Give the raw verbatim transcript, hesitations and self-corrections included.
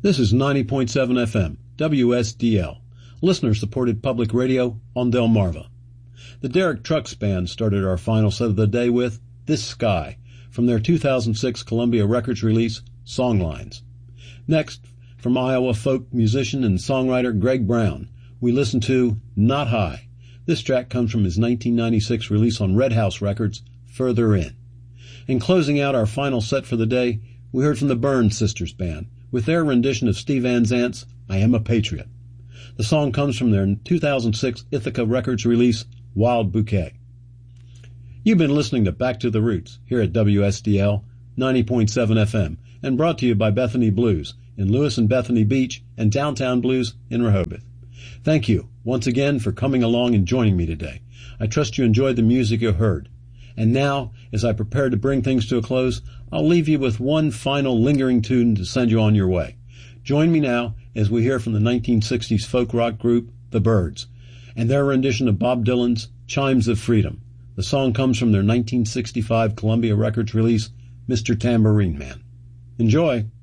This is ninety point seven F M, W S D L, listener-supported public radio on Delmarva. The Derek Trucks Band started our final set of the day with This Sky from their two thousand six Columbia Records release, Songlines. Next, from Iowa folk musician and songwriter Greg Brown, we listen to Not High. This track comes from his nineteen ninety-six release on Red House Records, Further In. In closing out our final set for the day, we heard from the Burns Sisters Band with their rendition of Steve Van Zant's I Am a Patriot. The song comes from their two thousand six Ithaca Records release, Wild Bouquet. You've been listening to Back to the Roots here at W S D L ninety point seven F M and brought to you by Bethany Blues in Lewis and Bethany Beach and Downtown Blues in Rehoboth. Thank you once again for coming along and joining me today. I trust you enjoyed the music you heard. And now, as I prepare to bring things to a close, I'll leave you with one final lingering tune to send you on your way. Join me now as we hear from the nineteen sixties folk rock group, The Byrds, and their rendition of Bob Dylan's Chimes of Freedom. The song comes from their nineteen sixty-five Columbia Records release, Mister Tambourine Man. Enjoy!